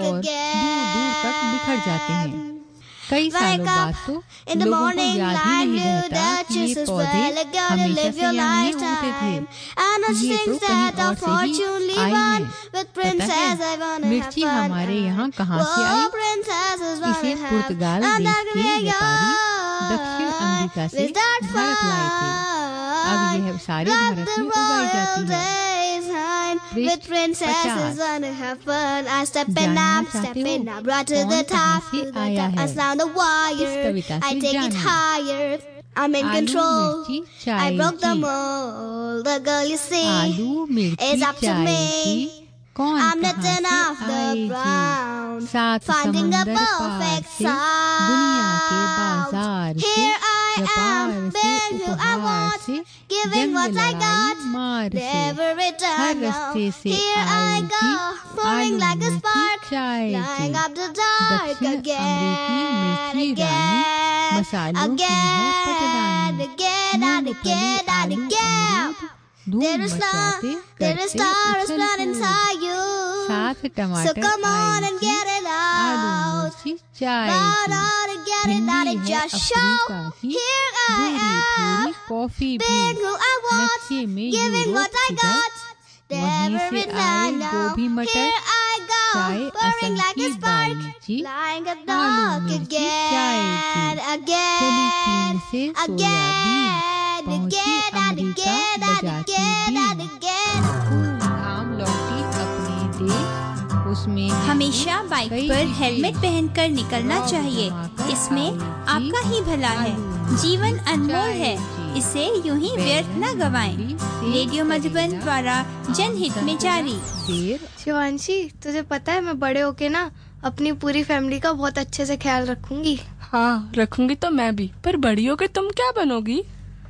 और दूर-दूर तक बिखर जाते हैं। कई सालों बाद तो लोगों को याद ही नहीं रहता कि ये पौधे हमेशा से यहाँ नहीं उगते थे। ये तो कहीं और से ही आए हैं। पता है मिर्ची हमारे यहाँ कहाँ से आई? इसे पुर्तगाल देश के व्यापारी दक्षिण अमेरिका से भारत लाए थे। अब यह सारे भारत में उगाई जाती है। With princesses wanna have fun. I stepping up, right to the top. I sound the wire. I take it higher. I'm in control. I broke the mold. The girl you see is up to me. I'm lifting off the ground, finding a perfect sound. Here I am, being who I want, giving what I got, never return. Here I go, flowing like a spark, lighting up the dark again, again, again, again, and again, and again. There is star is blood inside you. So come on and get it out. Out and get it out and just shout. Here I am, being who I want, giving what I got. Never return now. Here I go, burning like a spark, lying at dark again, again, again. Again and again and again and again. आम लौटी अपने देश उसमें हमेशा bike पर helmet पहनकर निकलना चाहिए। इसमें आपका ही भला है। जीवन अनमोल है, इसे यूं ही व्यर्थ न गवाएं। रेडियो मधुबन द्वारा जनहित में जारी। शिवांशी, तुझे पता है मैं बड़े होके ना अपनी पूरी फैमिली का बहुत अच्छे से ख्याल रखूंगी। हाँ, रखूंगी तो मैं भी। पर बड़ी होके तुम क्या बनोगी?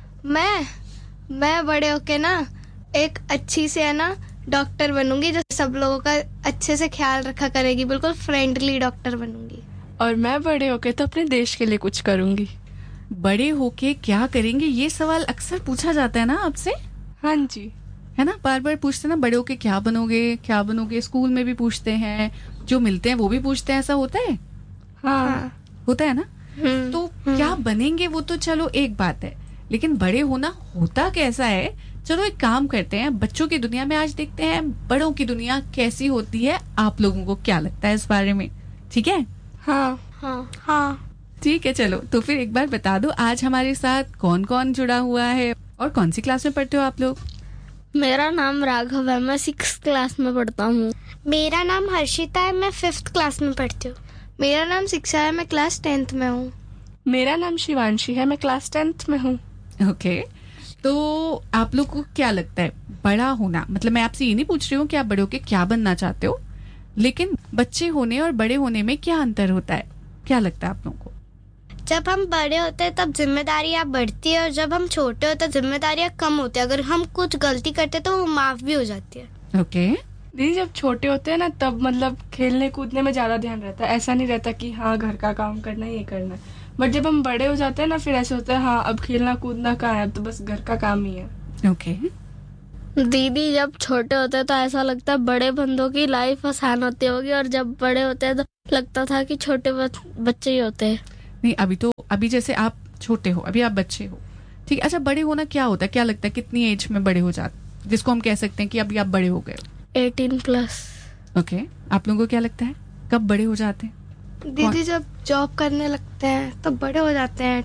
मैं बड़े होके ना एक अच्छी से है ना डॉक्टर बनूंगी जो सब लोगों का अच्छे से ख्याल रखा करेगी। बिल्कुल फ्रेंडली डॉक्टर बनूंगी। और मैं बड़े होके तो अपने देश के लिए कुछ करूंगी। बड़े होके क्या करेंगे, ये सवाल अक्सर पूछा जाता है ना आपसे? हाँ जी, है ना, बार बार पूछते हैं ना, बड़े होके क्या बनोगे। स्कूल में भी पूछते हैं, जो मिलते हैं वो भी पूछते हैं। ऐसा होता है? हाँ, होता है ना। तो क्या बनेंगे वो तो चलो एक बात है, लेकिन बड़े होना होता कैसा है? चलो एक काम करते हैं, बच्चों की दुनिया में आज देखते हैं बड़ों की दुनिया कैसी होती है। आप लोगों को क्या लगता है इस बारे में? ठीक है? हाँ हाँ हाँ ठीक है, चलो तो फिर एक बार बता दो आज हमारे साथ कौन कौन जुड़ा हुआ है और कौन सी क्लास में पढ़ते हो आप लोग? मेरा नाम राघव है, मैं 6th क्लास में पढ़ता हूँ। मेरा नाम हर्षिता है, मैं 5th क्लास में पढ़ती हूँ। मेरा नाम शिक्षा है, मैं क्लास 10th में हूँ। मेरा नाम शिवांशी है, मैं क्लास 10th में हूँ। ओके, तो आप लोग को क्या लगता है बड़ा होना, मतलब मैं आपसे ये नहीं पूछ रही हूँ कि आप बड़े होके क्या बनना चाहते हो, लेकिन बच्चे होने और बड़े होने में क्या अंतर होता है? क्या लगता है आप लोगों को? जब हम बड़े होते हैं तब जिम्मेदारियां बढ़ती है और जब हम छोटे होते हैं जिम्मेदारियां कम होती है। अगर हम कुछ गलती करते हैं तो वो माफ भी हो जाती है। ओके दीदी, जब छोटे होते हैं ना तब मतलब खेलने कूदने में ज्यादा ध्यान रहता है। ऐसा नहीं रहता कि हाँ घर का काम करना है, ये करना है। बट जब हम बड़े हो जाते हैं ना फिर ऐसे होता है हाँ अब खेलना कूदना कहाँ है, अब तो बस घर का काम ही है। ओके दीदी, जब छोटे होते हैं तो ऐसा लगता है बड़े बंदों की लाइफ आसान होती होगी, और जब बड़े होते हैं तो लगता था कि छोटे बच्चे ही होते हैं। नहीं, अभी जैसे आप छोटे हो, अभी आप बच्चे हो, ठीक है। अच्छा, बड़े होना क्या होता है? क्या लगता है कितनी एज में बड़े हो जाते, जिसको हम कह सकते हैं कि अभी आप बड़े हो गए? 18+। ओके, आप लोगों को क्या लगता है कब बड़े हो जाते हैं? दीदी, जब जॉब करने लगते हैं तब बड़े हो जाते हैं।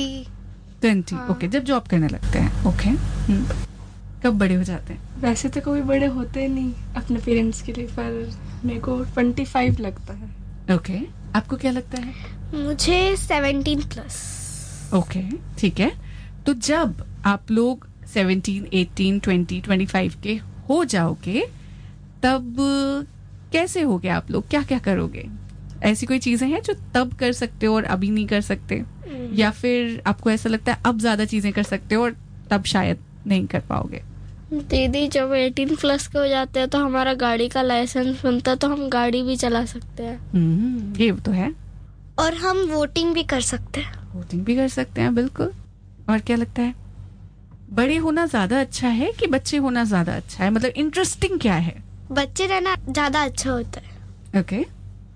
20। हाँ। ओके, जब जॉब करने लगते हैं। ओके, कब बड़े हो जाते हैं? वैसे तो कभी बड़े होते नहीं अपने पेरेंट्स के लिए, पर मेरे को 25 लगता है। ओके, आपको क्या लगता है? मुझे 17+। ओके, ठीक है। तो जब आप लोग 17, 18, 20, 25 के हो जाओगे तब कैसे होगे आप लोग? क्या क्या करोगे? ऐसी कोई चीजें हैं जो तब कर सकते हो और अभी नहीं कर सकते, या फिर आपको ऐसा लगता है अब ज्यादा चीजें कर सकते हो और तब शायद नहीं कर पाओगे? दीदी, जब 18+ के हो जाते हैं तो हमारा गाड़ी का लाइसेंस बनता है, तो हम गाड़ी भी चला सकते हैं। ये तो है। और हम वोटिंग भी कर सकते हैं। वोटिंग भी कर सकते हैं, बिल्कुल। और क्या लगता है बड़े होना ज्यादा अच्छा है कि बच्चे होना ज्यादा अच्छा है? मतलब इंटरेस्टिंग क्या है? बच्चे रहना ज्यादा अच्छा होता है। ओके,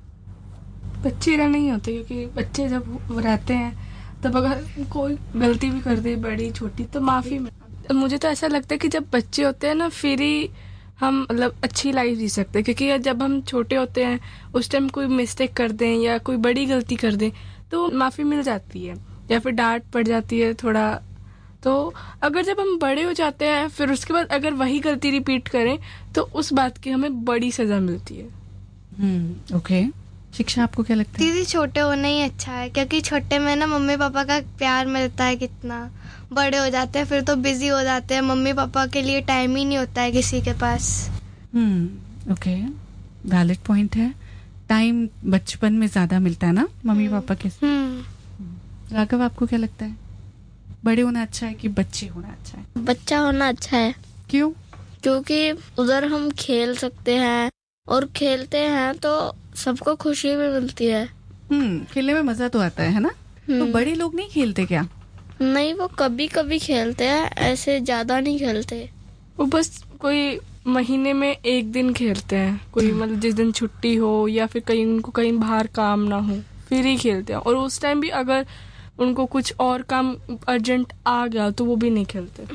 बच्चे रहना ही होते, क्योंकि बच्चे जब रहते हैं तब अगर कोई गलती भी कर दे बड़ी छोटी तो माफ़ी में, मुझे तो ऐसा लगता है कि जब बच्चे होते हैं ना फिर ही हम मतलब अच्छी लाइफ जी सकते हैं, क्योंकि जब हम छोटे होते हैं उस टाइम कोई मिस्टेक कर दें या कोई बड़ी गलती कर दें तो माफ़ी मिल जाती है या फिर डांट पड़ जाती है थोड़ा। तो अगर जब हम बड़े हो जाते हैं फिर उसके बाद अगर वही गलती रिपीट करें तो उस बात की हमें बड़ी सजा मिलती है। ओके, शिक्षा आपको क्या लगता है? दीदी छोटे होना ही अच्छा है, क्योंकि छोटे में ना मम्मी पापा का प्यार मिलता है कितना। बड़े हो जाते हैं फिर तो बिजी हो जाते हैं, मम्मी पापा के लिए टाइम ही नहीं होता है किसी के पास। ओके, वैलिड पॉइंट है। टाइम बचपन में ज्यादा मिलता है ना मम्मी पापा के साथ। राघव आपको क्या लगता है, बड़े होना अच्छा है कि बच्चे होना अच्छा है? बच्चा होना अच्छा है। क्यों? क्योंकि उधर हम खेल सकते हैं और खेलते हैं तो सबको खुशी भी मिलती है। खेलने में मजा तो आता है ना? तो बड़े लोग नहीं खेलते क्या? नहीं, वो कभी कभी खेलते हैं, ऐसे ज्यादा नहीं खेलते। वो बस कोई महीने में एक दिन खेलते हैं, कोई मतलब जिस दिन छुट्टी हो या फिर कहीं उनको कहीं बाहर काम ना हो फिर ही खेलते हैं, और उस टाइम भी अगर उनको कुछ और काम अर्जेंट आ गया तो वो भी नहीं खेलते।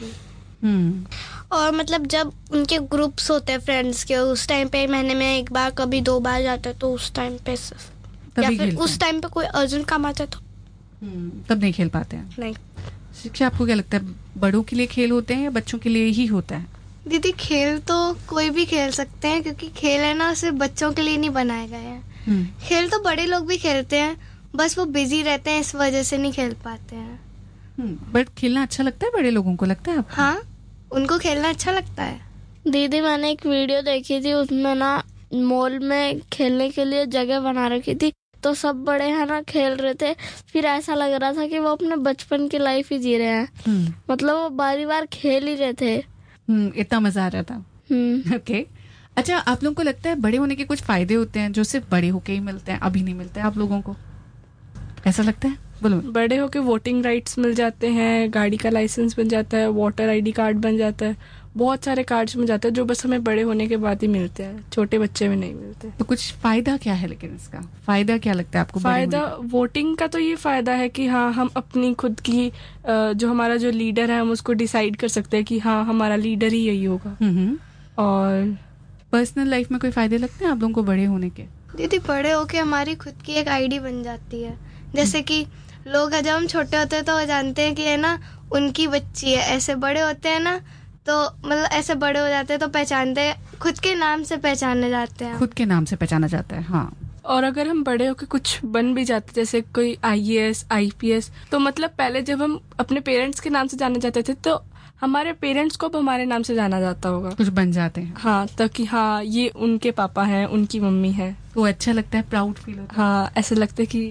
और मतलब जब उनके ग्रुप्स होते हैं फ्रेंड्स के, उस टाइम पे महीने में एक बार कभी 2 बार जाते हैं तो उस टाइम पे या फिर उस टाइम पे कोई अर्जेंट काम आता है तो तब नहीं खेल पाते हैं। नहीं। शिक्षा आपको क्या लगता है, बड़ों के लिए खेल होते हैं या बच्चों के लिए ही होता है? दीदी खेल तो कोई भी खेल सकते हैं, क्योंकि खेल है ना सिर्फ बच्चों के लिए नहीं बनाए गए हैं। खेल तो बड़े लोग भी खेलते हैं, बस वो बिजी रहते हैं इस वजह से नहीं खेल पाते हैं। बट खेलना अच्छा लगता है बड़े लोगों को, लगता है आपको? हाँ, उनको खेलना अच्छा लगता है। दीदी मैंने एक वीडियो देखी थी, उसमें ना मॉल में खेलने के लिए जगह बना रखी थी, तो सब बड़े हैं ना खेल रहे थे, फिर ऐसा लग रहा था कि वो अपने बचपन की लाइफ ही जी रहे हैं। मतलब वो बारी बार खेल ही रहे थे। इतना मजा आ रहा था। ओके, अच्छा, आप लोगों को लगता है बड़े होने के कुछ फायदे होते हैं जो सिर्फ बड़े होके ही मिलते हैं, अभी नहीं मिलते हैं आप लोगों को? ऐसा लगता है? बोलो। बड़े होके वोटिंग राइट्स मिल जाते हैं, गाड़ी का लाइसेंस बन जाता है, वोटर आईडी कार्ड बन जाता है, बहुत सारे कार्ड्स मिल जाते हैं जो बस हमें बड़े होने के बाद ही मिलते हैं, छोटे बच्चे में नहीं मिलते। तो कुछ फायदा क्या है, लेकिन इसका फायदा क्या लगता है आपको? फायदा वोटिंग का तो ये फायदा है कि हाँ, हम अपनी खुद की जो हमारा जो लीडर है हम उसको डिसाइड कर सकते हैं कि हाँ हमारा लीडर ही यही होगा। और पर्सनल लाइफ में कोई फायदे लगते हैं आप लोगों को बड़े होने के? दीदी बड़े होके हमारी खुद की एक आईडी बन जाती है, जैसे कि लोग जब हम छोटे होते हैं तो वो जानते हैं कि है ना उनकी बच्ची है, ऐसे बड़े होते हैं ना तो मतलब ऐसे बड़े हो जाते हैं तो पहचानते हैं, खुद के नाम से पहचाने जाते हैं। खुद के नाम से पहचाना जाता है, हाँ। और अगर हम बड़े होकर कुछ बन भी जाते, जैसे कोई IAS IPS, तो मतलब पहले जब हम अपने पेरेंट्स के नाम से जाने जाते थे तो हमारे पेरेंट्स को अब हमारे नाम से जाना जाता होगा, कुछ बन जाते हैं। हाँ, ताकि हाँ ये उनके पापा हैं, उनकी मम्मी है, तो अच्छा लगता है, प्राउड फील होता है। हाँ, ऐसा लगता है कि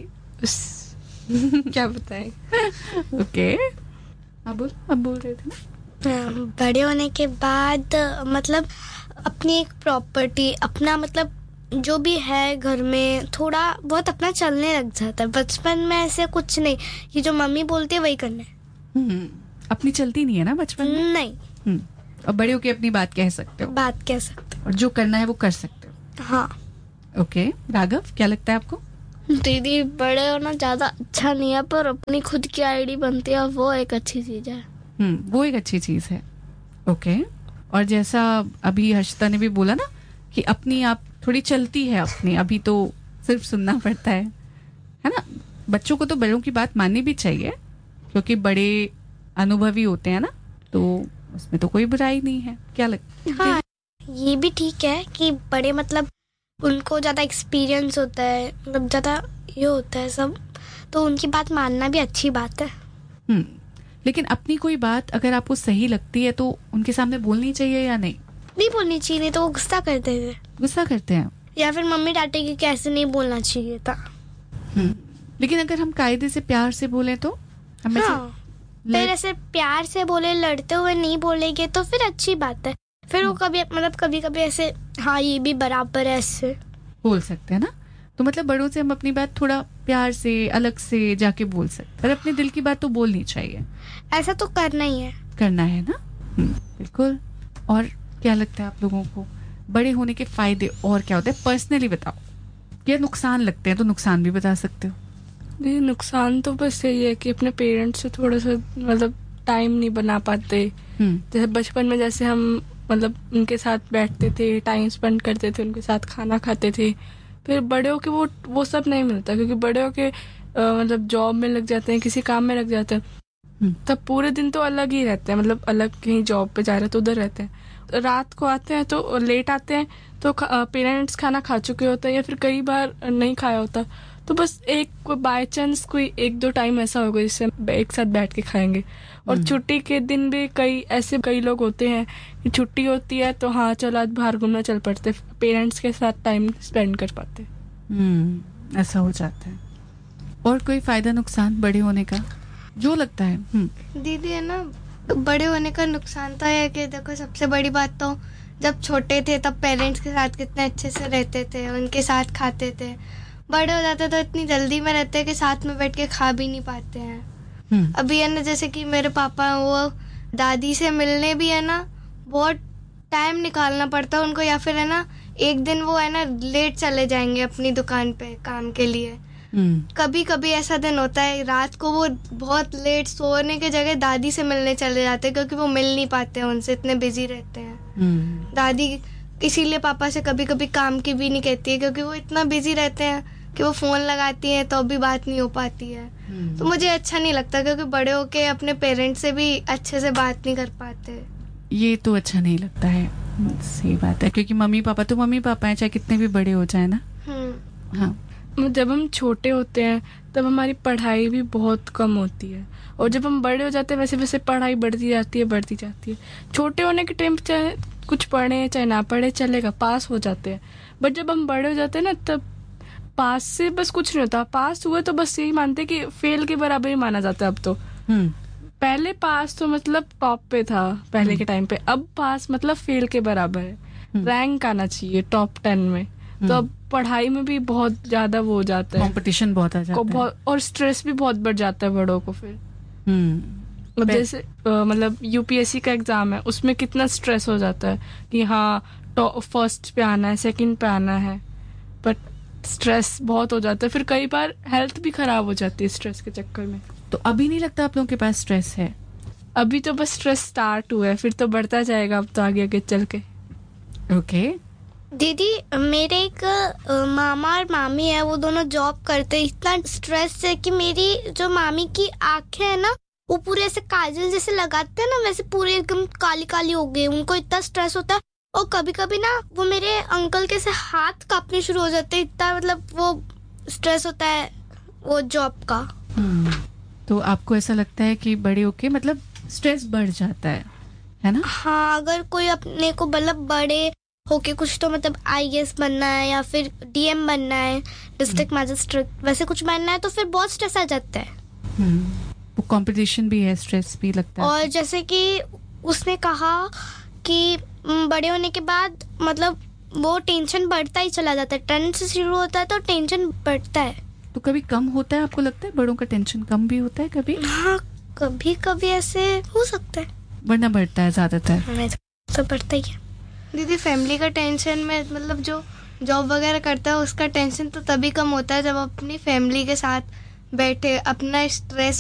क्या बताएं। ओके, अब बोल रहे थे ना? बड़े होने के बाद मतलब अपनी एक प्रॉपर्टी, अपना मतलब जो भी है घर में थोड़ा बहुत अपना चलने लग जाता है। बचपन में ऐसे कुछ नहीं, ये जो मम्मी बोलती है वही करना है। अपनी चलती नहीं है ना बचपन में? नहीं। और बड़े होके अपनी बात कह सकते हो? बात कह सकते हो, और जो करना है वो कर सकते हो। हाँ। ओके, राघव क्या लगता है आपको? दीदी बड़े होना ज्यादा अच्छा नहीं है, पर अपनी खुद की आईडी बनती है वो एक अच्छी चीज है। वो एक अच्छी चीज है। ओके, और जैसा अभी हर्षिता ने भी बोला ना कि अपनी आप थोड़ी चलती है अपनी, अभी तो सिर्फ सुनना पड़ता है ना? बच्चों को तो बड़ों की बात माननी भी चाहिए, क्योंकि बड़े अनुभवी होते हैं ना, तो उसमें तो कोई बुराई नहीं है। क्या लगता है? हाँ, ये भी ठीक है कि बड़े मतलब उनको ज्यादा एक्सपीरियंस होता है, मतलब ज्यादा ये होता है सब, तो उनकी बात मानना भी अच्छी बात है। लेकिन अपनी कोई बात अगर आपको सही लगती है तो उनके सामने बोलनी चाहिए या नहीं? नहीं बोलनी चाहिए, नहीं तो वो गुस्सा करते हैं। गुस्सा करते हैं या फिर मम्मी डांटेगी कि ऐसे नहीं बोलना चाहिए था। लेकिन अगर हम कायदे से प्यार से बोले तो हमें फिर ऐसे प्यार से बोले, लड़ते हुए नहीं बोलेंगे तो फिर अच्छी बात है। फिर वो कभी मतलब कभी कभी ऐसे हाँ ये भी बराबर है ऐसे बोल सकते हैं ना। तो मतलब बड़ों से हम अपनी बात थोड़ा प्यार से अलग से जाके बोल सकते हैं, पर अपने दिल की बात तो बोलनी चाहिए। ऐसा तो करना ही है, करना है ना। बिल्कुल। और क्या लगता है आप लोगों को बड़े होने के फायदे और क्या होते हैं? पर्सनली बताओ। क्या नुकसान लगते हैं, तो नुकसान भी बता सकते हो। जी, नुकसान तो बस यही है कि अपने पेरेंट्स से थोड़ा सा मतलब टाइम नहीं बना पाते। जैसे बचपन में जैसे हम मतलब उनके साथ बैठते थे, टाइम स्पेंड करते थे, उनके साथ खाना खाते थे, फिर बड़े होके वो सब नहीं मिलता, क्योंकि बड़े होके मतलब जॉब में लग जाते हैं, किसी काम में लग जाते हैं, तब पूरे दिन तो अलग ही रहते हैं, मतलब अलग कहीं जॉब पे जा रहे हैं तो उधर रहते हैं। रात को आते हैं तो लेट आते हैं, तो पेरेंट्स खाना खा चुके होते हैं या फिर कई बार नहीं खाया होता, तो बस एक बाय चांस कोई 1-2 टाइम ऐसा होगा जिससे एक साथ बैठ के खाएंगे। और छुट्टी के दिन भी कई लोग होते हैं कि छुट्टी होती है तो हाँ चलो आज बाहर घूमना चल पड़ते, पेरेंट्स के साथ टाइम स्पेंड कर पाते। ऐसा हो जाता है। और कोई फायदा नुकसान बड़े होने का जो लगता है? दीदी है ना, बड़े होने का नुकसान तो है कि देखो, सबसे बड़ी बात तो जब छोटे थे तब पेरेंट्स के साथ कितने अच्छे से रहते थे, उनके साथ खाते थे। बड़े हो जाते तो इतनी जल्दी में रहते हैं कि साथ में बैठ के खा भी नहीं पाते हैं। अभी है ना, जैसे कि मेरे पापा, वो दादी से मिलने भी है ना बहुत टाइम निकालना पड़ता है उनको, या फिर है ना एक दिन वो है ना लेट चले जाएंगे अपनी दुकान पे काम के लिए। कभी कभी ऐसा दिन होता है रात को वो बहुत लेट सोने के जगह दादी से मिलने चले जाते हैं, क्योंकि वो मिल नहीं पाते हैं उनसे, इतने बिजी रहते हैं। दादी इसीलिए पापा से कभी कभी काम की भी नहीं कहती है, क्योंकि वो इतना बिजी रहते हैं कि वो फोन लगाती हैं तो भी बात नहीं हो पाती है। तो मुझे अच्छा नहीं लगता, क्योंकि बड़े होके अपने पेरेंट्स से भी अच्छे से बात नहीं कर पाते। ये तो अच्छा नहीं लगता है, सही बात है, क्योंकि मम्मी पापा तो मम्मी पापा हैं, चाहे कितने भी बड़े हो जाए ना। हाँ, जब हम छोटे होते हैं तब हमारी पढ़ाई भी बहुत कम होती है, और जब हम बड़े हो जाते हैं वैसे वैसे पढ़ाई बढ़ती जाती है। छोटे होने के टाइम चाहे कुछ पढ़े चाहे ना पढ़े चलेगा, पास हो जाते हैं। बट जब हम बड़े हो जाते हैं ना, तब पास से बस कुछ नहीं होता। पास हुए तो बस यही मानते कि फेल के बराबर ही माना जाता है अब तो। पहले पास तो मतलब टॉप पे था पहले के टाइम पे, अब पास मतलब फेल के बराबर है। रैंक आना चाहिए टॉप 10 में। तो अब पढ़ाई में भी बहुत ज्यादा वो हो जाता है, कंपटीशन बहुत आ जाता है, और स्ट्रेस भी बहुत बढ़ जाता है बड़ों को फिर। जैसे मतलब यूपीएससी का एग्जाम है, उसमें कितना स्ट्रेस हो जाता है कि हाँ फर्स्ट पे आना है, सेकंड पे आना है, बट स्ट्रेस बहुत हो जाता है। फिर कई बार हेल्थ भी खराब हो जाती है स्ट्रेस के चक्कर में। तो अभी नहीं लगता आप लोगों के पास स्ट्रेस है? अभी तो बस स्ट्रेस स्टार्ट हुआ है, फिर तो बढ़ता जाएगा अब तो आगे चल के। ओके। दीदी, मेरे एक मामा और मामी है, वो दोनों जॉब करते हैं। इतना स्ट्रेस है कि मेरी जो मामी की आंखें है ना, वो पूरे ऐसे काजल जैसे लगाते हैं ना, वैसे पूरे एकदम काली काली हो गई। उनको इतना स्ट्रेस होता है, और कभी कभी ना वो मेरे अंकल के से हाथ कांपने शुरू हो जाते हैं, इतना मतलब वो स्ट्रेस होता है वो जॉब का। तो आपको ऐसा लगता है कि बड़े होके मतलब स्ट्रेस बढ़ जाता है ना? हाँ, अगर कोई अपने को मतलब बड़े होके कुछ तो मतलब IAS बनना है या फिर DM बनना है, डिस्ट्रिक्ट मजिस्ट्रेट वैसे कुछ बनना है, तो फिर बहुत स्ट्रेस आ जाता है। वो कंपटीशन भी है, स्ट्रेस भी लगता है। और जैसे कि उसने कहा कि बड़े होने के बाद मतलब वो टेंशन बढ़ता ही चला जाता है। 10 से शुरू होता है तो टेंशन बढ़ता है। तो कभी कम होता है, आपको लगता है बड़ों का टेंशन कम भी होता है कभी? हाँ, कभी कभी ऐसे हो सकता है, वरना बढ़ता है ज्यादातर। तो बढ़ता ही है दीदी। फैमिली का टेंशन में मतलब जो जॉब वगैरह करता है उसका टेंशन तो तभी कम होता है जब अपनी फैमिली के साथ बैठे अपना स्ट्रेस